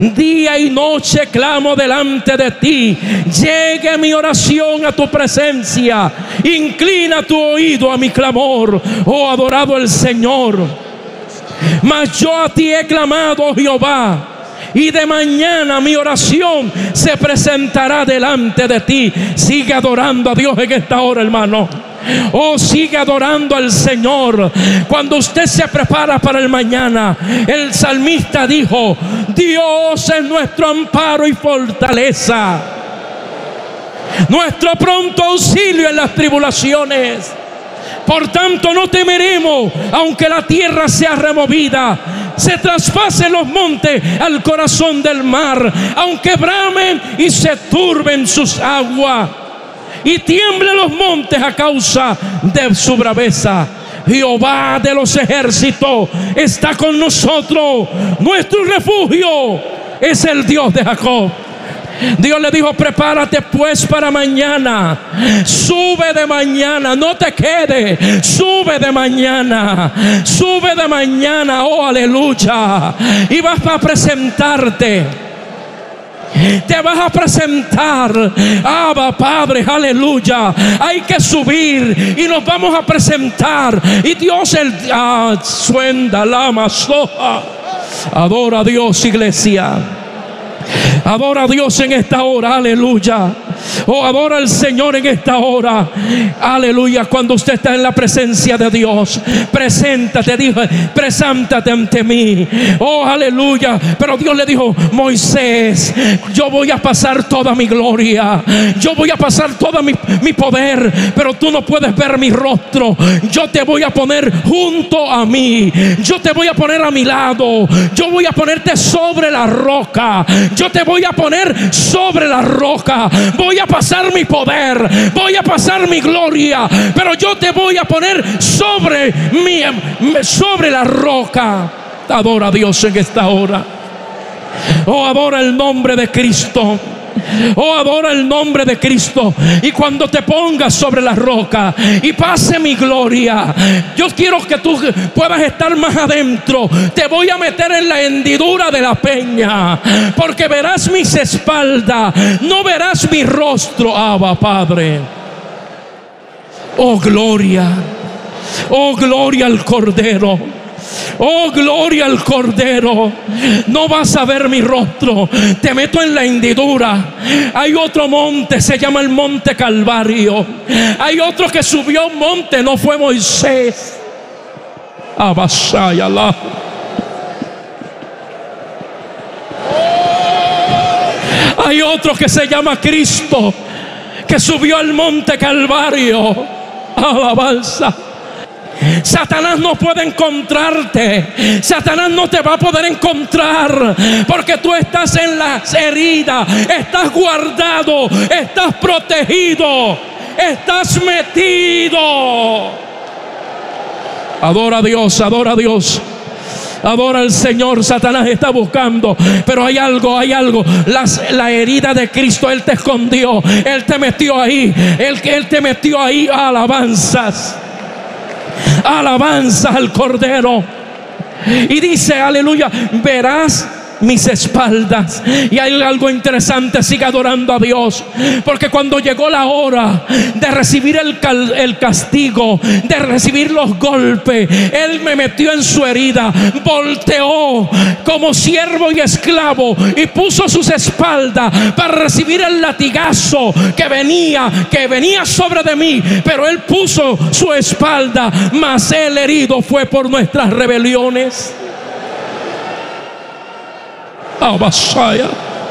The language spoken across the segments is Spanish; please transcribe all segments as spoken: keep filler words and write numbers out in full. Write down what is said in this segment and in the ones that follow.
Día y noche clamo delante de ti. Llegue mi oración a tu presencia. Inclina tu oído a mi clamor, oh adorado el Señor. Mas yo a ti he clamado, oh Jehová, y de mañana mi oración se presentará delante de ti. Sigue adorando a Dios en esta hora, hermano. Oh, sigue adorando al Señor. Cuando usted se prepara para el mañana, el salmista dijo: Dios es nuestro amparo y fortaleza, nuestro pronto auxilio en las tribulaciones. Por tanto no temeremos, aunque la tierra sea removida, se traspasen los montes al corazón del mar, aunque bramen y se turben sus aguas, y tiemblen los montes a causa de su braveza. Jehová de los ejércitos está con nosotros. Nuestro refugio es el Dios de Jacob. Dios le dijo: prepárate pues para mañana. Sube de mañana, no te quedes. Sube de mañana. Sube de mañana, oh aleluya. Y vas a presentarte. Te vas a presentar. Abba Padre, aleluya. Hay que subir y nos vamos a presentar. Y Dios el ah, suenda lama soja. Adora a Dios, iglesia. Adora a Dios en esta hora, aleluya. Oh, adora al Señor en esta hora, aleluya. Cuando usted está en la presencia de Dios, preséntate, dijo, preséntate ante mí. Oh, aleluya. Pero Dios le dijo: Moisés, yo voy a pasar toda mi gloria, yo voy a pasar todo mi, mi poder, pero tú no puedes ver mi rostro. Yo te voy a poner junto a mí, yo te voy a poner a mi lado, yo voy a ponerte sobre la roca, yo te voy a poner sobre la roca. Voy a pasar mi poder, voy a pasar mi gloria, pero yo te voy a poner sobre mi, sobre la roca. Adora a Dios en esta hora. Oh, adora el nombre de Cristo. Oh, adora el nombre de Cristo. Y cuando te pongas sobre la roca y pase mi gloria, yo quiero que tú puedas estar más adentro. Te voy a meter en la hendidura de la peña, porque verás mis espaldas, no verás mi rostro. Abba Padre. Oh, gloria. Oh, gloria al Cordero. Oh, gloria al Cordero. No vas a ver mi rostro. Te meto en la hendidura. Hay otro monte, se llama el monte Calvario. Hay otro que subió un monte, no fue Moisés. Abashayalá. Hay otro que se llama Cristo, que subió al monte Calvario. Alabanza. Satanás no puede encontrarte. Satanás no te va a poder encontrar, porque tú estás en las heridas, estás guardado, estás protegido, estás metido. Adora a Dios, adora a Dios. Adora al Señor. Satanás está buscando, pero hay algo, hay algo. Las, la herida de Cristo, Él te escondió, Él te metió ahí, Él, Él te metió ahí. Alabanzas. Alabanza al Cordero. Y dice, aleluya, verás mis espaldas. Y hay algo interesante: sigue adorando a Dios, porque cuando llegó la hora de recibir el, el castigo, de recibir los golpes, Él me metió en su herida, volteó como siervo y esclavo y puso sus espaldas para recibir el latigazo que venía, que venía sobre de mí. Pero Él puso su espalda, mas el herido fue por nuestras rebeliones. Abashaya.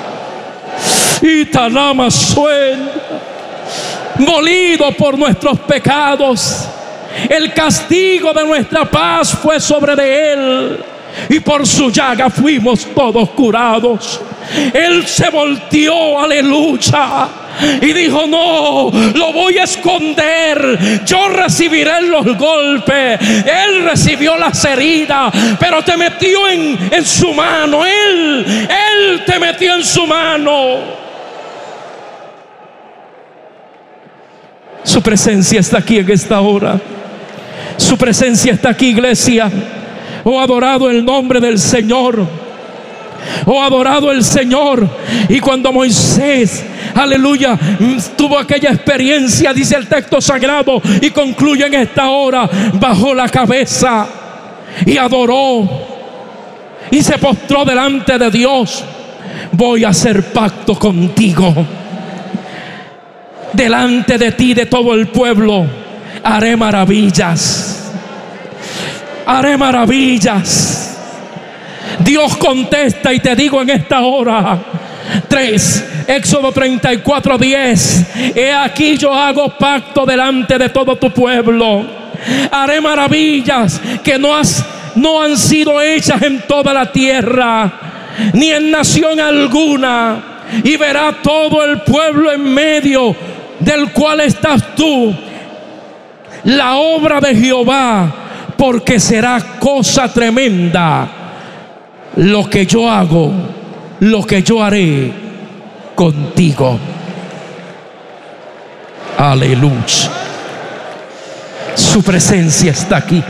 Y Tanama suena. Molido por nuestros pecados, el castigo de nuestra paz fue sobre de Él, y por su llaga fuimos todos curados. Él se volteó, aleluya, y dijo: no, lo voy a esconder. Yo recibiré los golpes. Él recibió las heridas, pero te metió en, en su mano. Él, Él te metió en su mano. Su presencia está aquí en esta hora. Su presencia está aquí, iglesia. Oh, adorado el nombre del Señor. oh, adorado el Señor. Y cuando Moisés, aleluya, tuvo aquella experiencia, dice el texto sagrado, y concluye en esta hora, bajó la cabeza y adoró y se postró delante de Dios. Voy a hacer pacto contigo. Delante de ti, de todo el pueblo, haré maravillas. Haré maravillas. Dios contesta, y te digo en esta hora, tres, Éxodo treinta y cuatro, diez. He aquí yo hago pacto delante de todo tu pueblo. Haré maravillas que no, has, no han sido hechas en toda la tierra, ni en nación alguna. Y verá todo el pueblo en medio del cual estás tú la obra de Jehová, porque será cosa tremenda lo que yo hago, lo que yo haré contigo. Aleluya. Su presencia está aquí.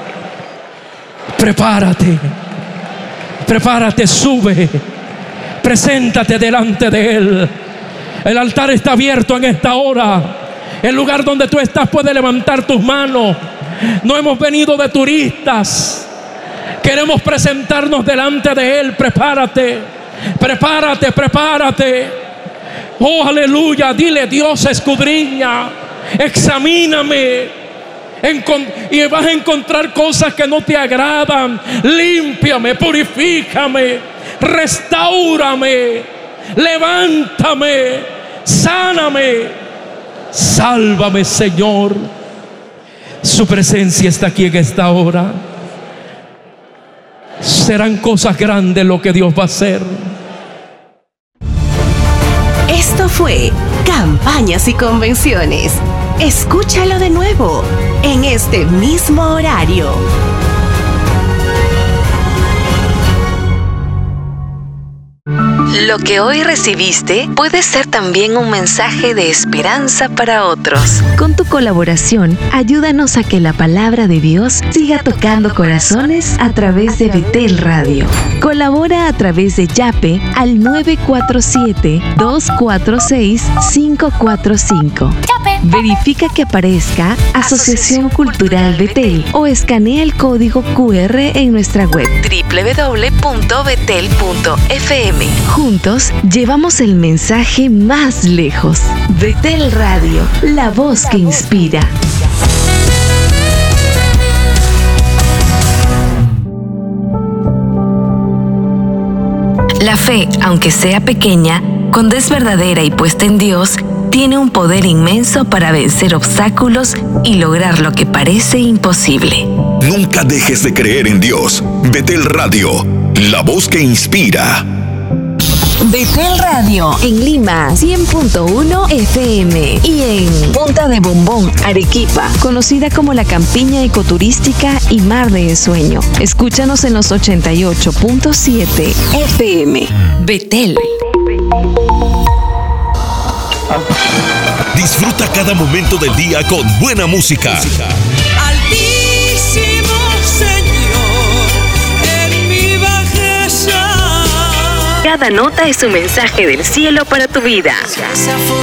Prepárate, prepárate, sube, preséntate delante de Él. El altar está abierto en esta hora. El lugar donde tú estás puedes levantar tus manos. No hemos venido de turistas. Queremos presentarnos delante de Él. Prepárate, prepárate, prepárate. Oh, aleluya. Dile: Dios, escudriña, examíname, Encon- y vas a encontrar cosas que no te agradan. Límpiame, purifícame, restáurame, levántame, sáname, sálvame, Señor. Su presencia está aquí en esta hora. Serán cosas grandes lo que Dios va a hacer. Esto fue Campañas y Convenciones. Escúchalo de nuevo en este mismo horario. Lo que hoy recibiste puede ser también un mensaje de esperanza para otros. Con tu colaboración, ayúdanos a que la palabra de Dios siga tocando corazones a través de Betel Radio. Colabora a través de Yape al nueve cuatro siete, dos cuatro seis, cinco cuatro cinco. Verifica que aparezca Asociación Cultural Betel o escanea el código cu erre en nuestra web doble u doble u doble u punto betel punto efe eme. Juntos llevamos el mensaje más lejos. Betel Radio, la voz que inspira. La fe, aunque sea pequeña, cuando es verdadera y puesta en Dios, tiene un poder inmenso para vencer obstáculos y lograr lo que parece imposible. Nunca dejes de creer en Dios. Betel Radio, la voz que inspira. Betel Radio en Lima cien punto uno efe eme y en Punta de Bombón, Arequipa, conocida como la Campiña Ecoturística y Mar de Ensueño. Escúchanos en los ochenta y ocho punto siete efe eme. Betel. Disfruta cada momento del día con buena música. Altísimo Señor, en mi bajeza. Cada nota es un mensaje del cielo para tu vida.